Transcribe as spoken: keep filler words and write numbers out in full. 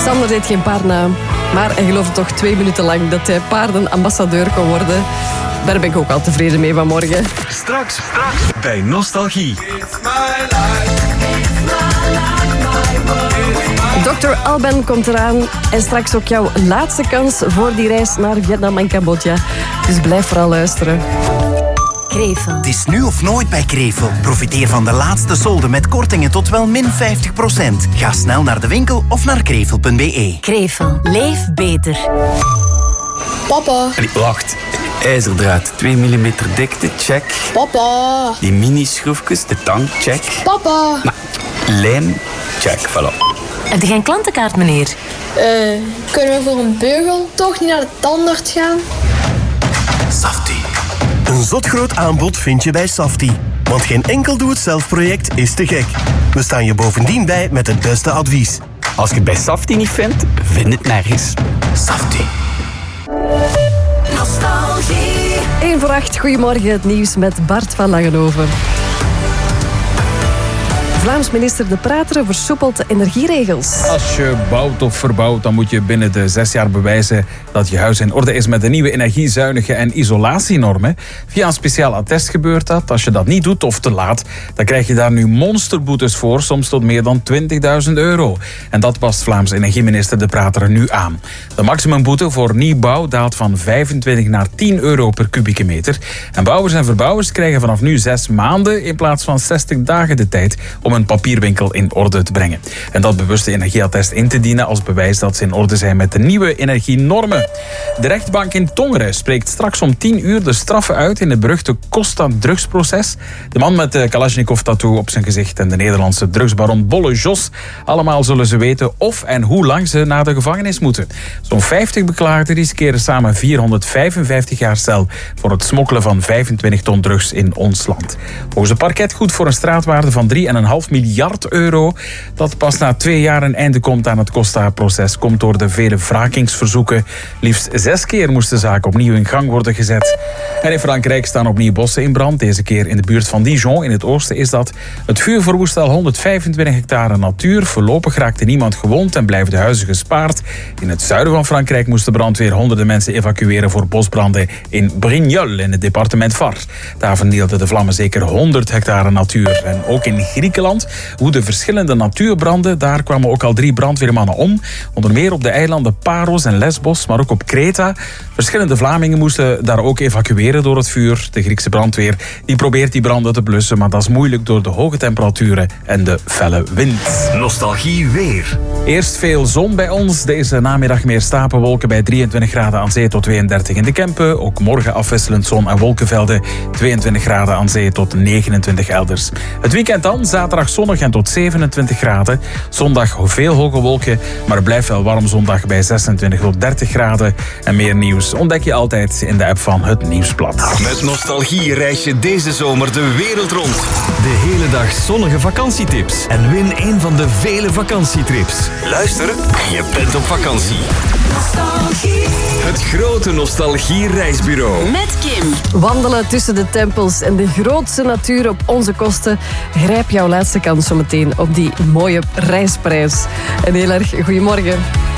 Sander deed geen paard na, maar hij geloofde toch twee minuten lang dat hij paardenambassadeur kon worden. Daar ben ik ook al tevreden mee vanmorgen. Straks, straks bij Nostalgie. dokter Alban komt eraan en straks ook jouw laatste kans voor die reis naar Vietnam en Cambodja. Dus blijf vooral luisteren. Krevel. Het is nu of nooit bij Krevel. Profiteer van de laatste solden met kortingen tot wel min vijftig procent. Ga snel naar de winkel of naar krevel punt b e. Krevel. Leef beter. Papa. Allee, wacht. IJzerdraad, twee millimeter dikte, check. Papa. Die mini-schroefjes, de tang, check. Papa. Nou, lijm, check, voilà. Heb je geen klantenkaart, meneer? Eh, kunnen we voor een beugel toch niet naar de tandarts gaan? Safti. Een zotgroot aanbod vind je bij Safti. Want geen enkel doe-het-zelf-project is te gek. We staan je bovendien bij met het beste advies. Als je het bij Safti niet vindt, vind het nergens. Safti. Nostalgie. één voor acht, goedemorgen, het nieuws met Bart van Langenhoven. Vlaams minister De Prateren versoepelt de energieregels. Als je bouwt of verbouwt, dan moet je binnen de zes jaar bewijzen dat je huis in orde is met de nieuwe energiezuinige en isolatienormen. Via een speciaal attest gebeurt dat. Als je dat niet doet of te laat, dan krijg je daar nu monsterboetes voor, soms tot meer dan twintigduizend euro. En dat past Vlaams energieminister De Prateren nu aan. De maximumboete voor nieuwbouw daalt van vijfentwintig naar tien euro per kubieke meter. En bouwers en verbouwers krijgen vanaf nu zes maanden in plaats van zestig dagen de tijd om een papierwinkel in orde te brengen. En dat bewuste energieattest in te dienen als bewijs dat ze in orde zijn met de nieuwe energienormen. De rechtbank in Tongeren spreekt straks om tien uur de straffen uit in het beruchte Costa-drugsproces. De man met de Kalashnikov-tattoo op zijn gezicht en de Nederlandse drugsbaron Bolle Jos. Allemaal zullen ze weten of en hoe lang ze naar de gevangenis moeten. Zo'n vijftig beklaagden riskeren samen vierhonderdvijfenvijftig jaar cel voor het smokkelen van vijfentwintig ton drugs in ons land. Volgens het parket goed voor een straatwaarde van drie komma vijf miljard euro. Dat pas na twee jaar een einde komt aan het Costa-proces. Komt door de vele wrakingsverzoeken. Liefst zes keer moest de zaak opnieuw in gang worden gezet. En in Frankrijk staan opnieuw bossen in brand. Deze keer in de buurt van Dijon. In het oosten is dat. Het vuur verwoest al honderdvijfentwintig hectare natuur. Voorlopig raakte niemand gewond en blijven de huizen gespaard. In het zuiden van Frankrijk moest de brandweer honderden mensen evacueren voor bosbranden in Brignoles in het departement Var. Daar vernielden de vlammen zeker honderd hectare natuur. En ook in Griekenland woeden verschillende natuurbranden. Daar kwamen ook al drie brandweermannen om. Onder meer op de eilanden Paros en Lesbos, maar ook op Kreta. Verschillende Vlamingen moesten daar ook evacueren door het vuur. De Griekse brandweer die probeert die branden te blussen, maar dat is moeilijk door de hoge temperaturen en de felle wind. Nostalgie weer. Eerst veel zon bij ons. Deze namiddag meer stapelwolken bij drieëntwintig graden aan zee tot tweeëndertig in de Kempen. Ook morgen afwisselend zon en wolkenvelden. tweeëntwintig graden aan zee tot negenentwintig elders. Het weekend dan, zaterdag zonnig en tot zevenentwintig graden. Zondag veel hoge wolken, maar het blijft wel warm zondag bij zesentwintig tot dertig graden. En meer nieuws ontdek je altijd in de app van Het Nieuwsblad. Met Nostalgie reis je deze zomer de wereld rond. De hele dag zonnige vakantietips. En win een van de vele vakantietrips. Luister en je bent op vakantie. Nostalgie. Het grote Nostalgie reisbureau. Met Kim. Wandelen tussen de tempels en de grootste natuur op onze kosten. Grijp jouw laatste kans zometeen op die mooie reisprijs. En heel erg goedemorgen.